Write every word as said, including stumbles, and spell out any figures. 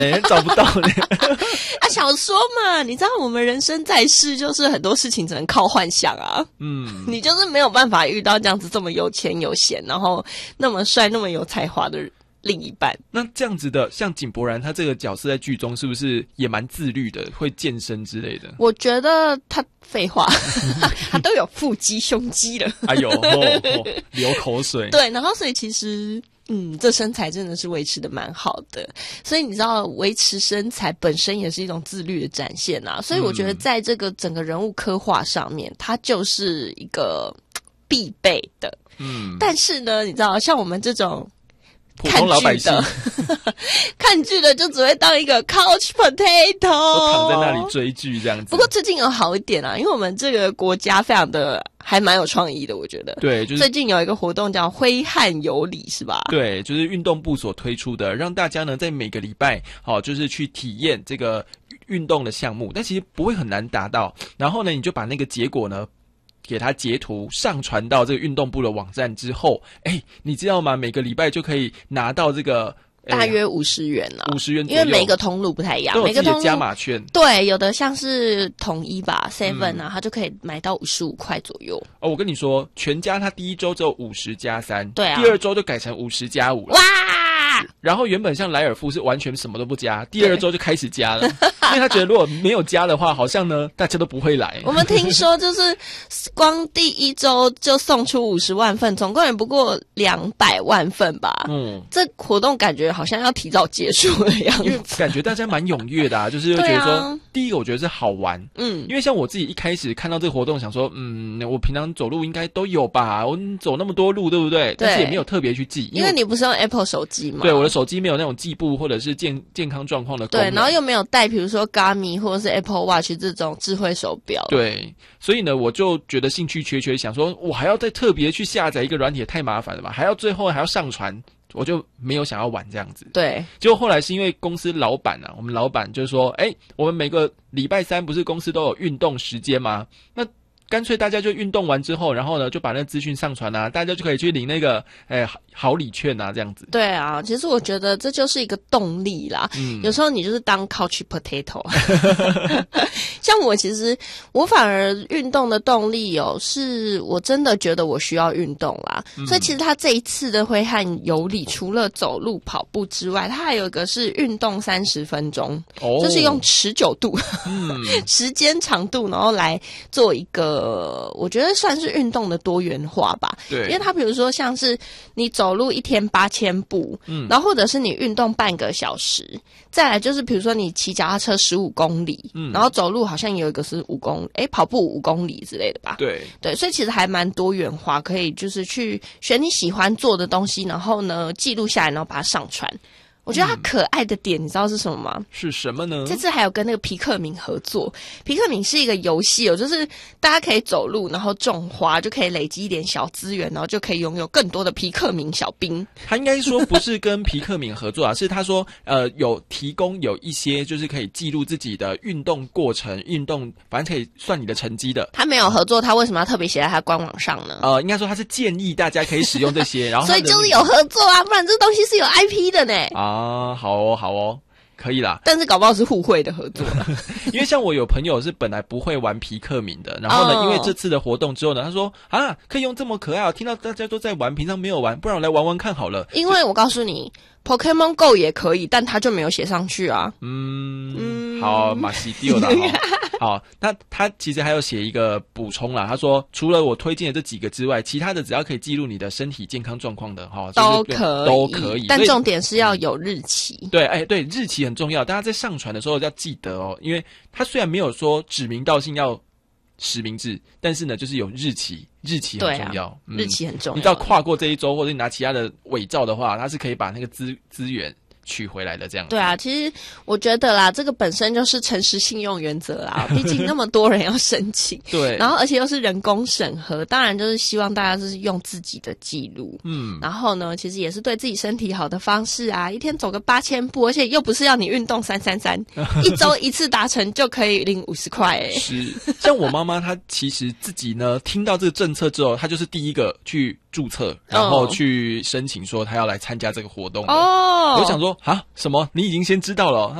哎，找不到呢。 啊，小说嘛，你知道我们人生在世，就是很多事情只能靠幻想啊。嗯，你就是没有办法遇到这样子这么有钱有闲，然后那么帅、那么有才华的另一半。 那这样子的，像井柏然他这个角色在剧中是不是也蛮自律的，会健身之类的？ 我觉得他废话，他都有腹肌、胸肌了。 哎呦，哦哦、流口水。 对，然后所以其实。嗯，这身材真的是维持的蛮好的，所以你知道维持身材本身也是一种自律的展现啊，所以我觉得在这个整个人物刻画上面，它就是一个必备的。嗯，但是呢，你知道像我们这种普通老百姓看剧的就只会当一个 couch potato， 都躺在那里追剧这样子。 不过最近有好一点啊，因为我们这个国家非常的还蛮有创意的，我觉得。 对，就是最近有一个活动叫挥汗有礼，是吧？ 对，就是运动部所推出的，让大家呢在每个礼拜，好、哦，就是去体验这个运动的项目，但其实不会很难达到。然后呢，你就把那个结果呢。给它截图上传到这个运动部的网站之后，哎，你知道吗？每个礼拜就可以拿到这个大约五十元啊， 五十元左右， 右， 因为每个通路不太一样， 都有自己的每个通路加码券。 对，有的像是统一吧 ，seven 啊，它就可以买到五十五块左右。 哦，我跟你说，全家它第一周只有五十加三， 对啊， 第二周就改成五十加五了。 哇！ 然后原本像莱尔夫是完全什么都不加，第二周就开始加了，因为他觉得如果没有加的话，好像呢大家都不会来。 我们听说就是光第一周就送出五十万份，总共也不过两百万份吧。嗯，这活动感觉好像要提早结束的样子， 因为感觉大家蛮踊跃的啊，就是觉得说，啊、第一个我觉得是好玩，嗯，因为像我自己一开始看到这个活动，想说，嗯，我平常走路应该都有吧，我走那么多路，对不对？对，但是也没有特别去记， 因为你不是用 Apple 手机嘛。 对，我的手机没有那种计步或者是健健康状况的功能。 对，然后又没有带，比如说 Garmin 或者是 Apple Watch 这种智慧手表。 对，所以呢，我就觉得兴趣缺缺，想说我还要再特别去下载一个软体，太麻烦了吧？还要最后还要上传，我就没有想要玩这样子。 对， 结果后来是因为公司老板啊，我们老板就说，哎，我们每个礼拜三不是公司都有运动时间吗？那干脆大家就运动完之后，然后呢就把那个资讯上传啊，大家就可以去领那个诶好礼券啊，这样子。 对啊，其实我觉得这就是一个动力啦。嗯，有时候你就是当 couch potato。像我其实我反而运动的动力有、哦，是我真的觉得我需要运动啦。嗯、所以其实他这一次的挥汗有礼，除了走路跑步之外，他还有一个是运动三十分钟，哦、就是用持久度、嗯、时间长度，然后来做一个。呃，我觉得算是运动的多元化吧。对，因为它比如说像是你走路一天八千步，嗯，然后或者是你运动半个小时，再来就是比如说你骑脚踏车十五公里，嗯，然后走路好像有一个是五公，哎，跑步五公里之类的吧。 对对，所以其实还蛮多元化，可以就是去选你喜欢做的东西，然后呢记录下来，然后把它上传。我觉得它可爱的点，你知道是什么吗？ 是什么呢？ 这次还有跟那个皮克敏合作。皮克敏是一个游戏哦，就是大家可以走路，然后种花，就可以累积一点小资源，然后就可以拥有更多的皮克敏小兵。 他应该说不是跟皮克敏合作啊，是他说呃有提供有一些就是可以记录自己的运动过程，运动反正可以算你的成绩的。 他没有合作，他为什么要特别写在他官网上呢？ 呃，应该说他是建议大家可以使用这些，然后所以就是有合作啊，不然这东西是有 I P 的呢。 啊。啊，好哦，好哦，可以啦。 但是搞不好是互惠的合作啦。 因为像我有朋友是本来不会玩皮克敏的，然后呢， oh. 因为这次的活动之后呢，他说啊，可以用这么可爱，听到大家都在玩，平常没有玩，不然我来玩玩看好了。 因为我告诉你 ，Pokemon Go 也可以，但他就没有写上去啊。 嗯，嗯好，马西丢了。好，那他其实还有写一个补充啦，他说除了我推荐的这几个之外，其他的只要可以记录你的身体健康状况的哈， 都可以， 都可以。 但重点是要有日期。 对，哎，对，日期很重要，大家在上传的时候要记得哦，因为他虽然没有说指名道姓要实名制，但是呢，就是有日期，日期很重要， 啊嗯、日期很重要。 你只要跨过这一周，或者你拿其他的伪造的话，它是可以把那个资资源取回来的这样。 对啊，其实我觉得啦，这个本身就是诚实信用原则啦，毕竟那么多人要申请， 对， 然后而且又是人工审核，当然就是希望大家就是用自己的记录，嗯，然后呢，其实也是对自己身体好的方式啊，一天走个八千步，而且又不是要你运动三三三，一周一次达成就可以领五十块，哎， 是，像我妈妈她其实自己呢，听到这个政策之后，她就是第一个去注册，然后去申请说她要来参加这个活动的。哦，我想说。 啊，什么？你已经先知道了哦？